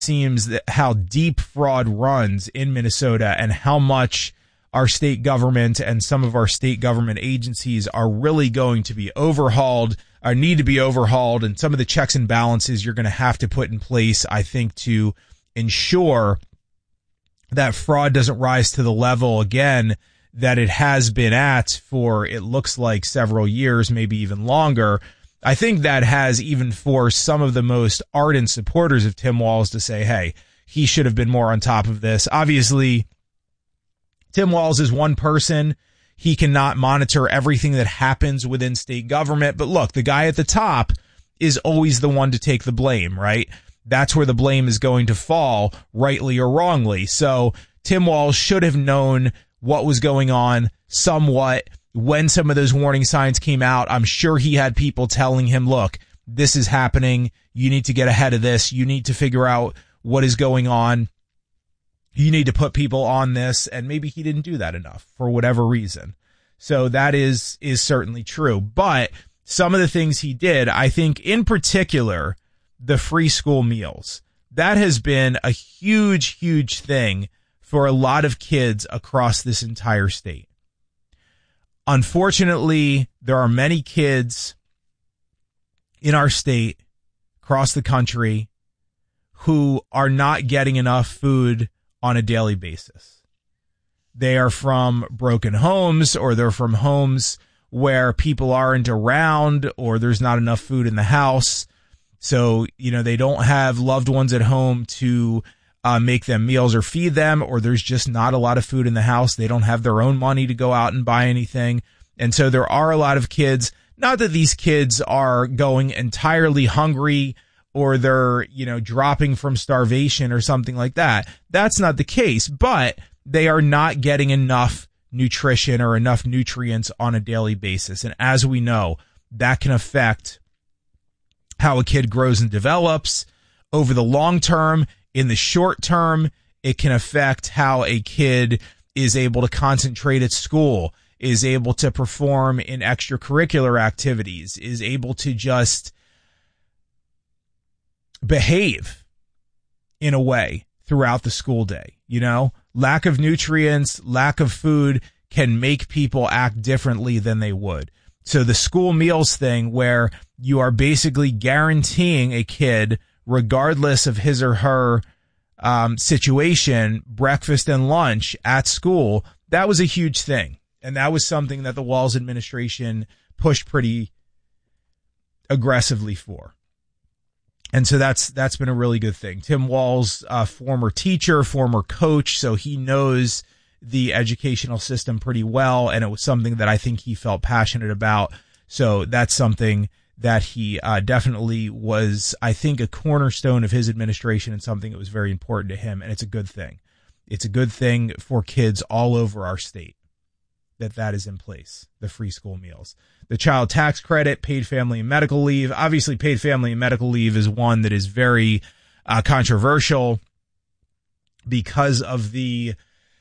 seems that how deep fraud runs in Minnesota and how much our state government and some of our state government agencies are really going to be overhauled or need to be overhauled. And some of the checks and balances you're going to have to put in place, I think, to ensure that fraud doesn't rise to the level again that it has been at for, it looks like, several years, maybe even longer. I think that has even forced some of the most ardent supporters of Tim Walz to say, hey, he should have been more on top of this. Obviously, Tim Walz is one person. He cannot monitor everything that happens within state government. But look, the guy at the top is always the one to take the blame, right? That's where the blame is going to fall, rightly or wrongly. So Tim Walz should have known what was going on somewhat when some of those warning signs came out. I'm sure he had people telling him, look, this is happening. You need to get ahead of this. You need to figure out what is going on. You need to put people on this. And maybe he didn't do that enough for whatever reason. So that is certainly true. But some of the things he did, I think in particular, the free school meals, that has been a huge, huge thing for a lot of kids across this entire state. Unfortunately, there are many kids in our state, across the country, who are not getting enough food on a daily basis. They are from broken homes, or they're from homes where people aren't around, or there's not enough food in the house. So, they don't have loved ones at home to make them meals or feed them, or there's just not a lot of food in the house. They don't have their own money to go out and buy anything. And so there are a lot of kids, not that these kids are going entirely hungry or they're, dropping from starvation or something like that. That's not the case, but they are not getting enough nutrition or enough nutrients on a daily basis. And as we know, that can affect how a kid grows and develops over the long term. In the short term, it can affect how a kid is able to concentrate at school, is able to perform in extracurricular activities, is able to just behave in a way throughout the school day. Lack of nutrients, lack of food can make people act differently than they would. So the school meals thing, where you are basically guaranteeing a kid, regardless of his or her situation, breakfast and lunch at school, that was a huge thing. And that was something that the Walz administration pushed pretty aggressively for. And so that's been a really good thing. Tim Walz, former teacher, former coach, so he knows the educational system pretty well, and it was something that I think he felt passionate about. So that's something that he definitely was, I think, a cornerstone of his administration and something that was very important to him, and it's a good thing. It's a good thing for kids all over our state that is in place, the free school meals. The child tax credit, paid family and medical leave. Obviously, paid family and medical leave is one that is very controversial because of the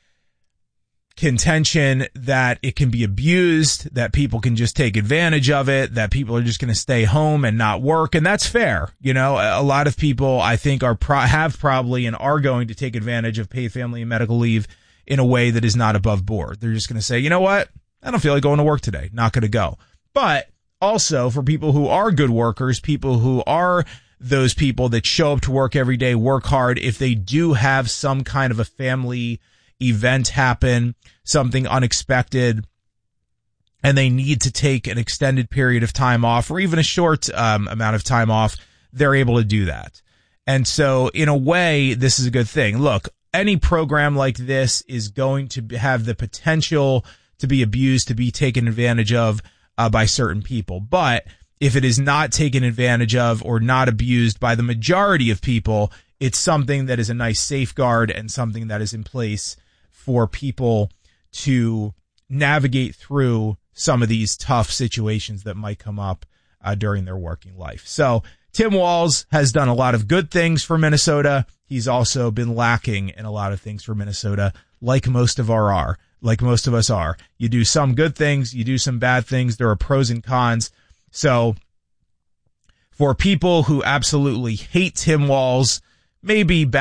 contention that it can be abused, that people can just take advantage of it, that people are just going to stay home and not work. And that's fair. A lot of people, I think, have probably and are going to take advantage of paid family and medical leave in a way that is not above board. They're just going to say, you know what? I don't feel like going to work today. Not going to go. But also for people who are good workers, people who are those people that show up to work every day, work hard, if they do have some kind of a family event happen, something unexpected, and they need to take an extended period of time off or even a short amount of time off, they're able to do that. And so in a way, this is a good thing. Look, any program like this is going to have the potential to be abused, to be taken advantage of by certain people. But if it is not taken advantage of or not abused by the majority of people, it's something that is a nice safeguard and something that is in place for people to navigate through some of these tough situations that might come up during their working life. So Tim Walz has done a lot of good things for Minnesota. He's also been lacking in a lot of things for Minnesota, like most of us are. You do some good things, you do some bad things. There are pros and cons. So for people who absolutely hate Tim Walz, maybe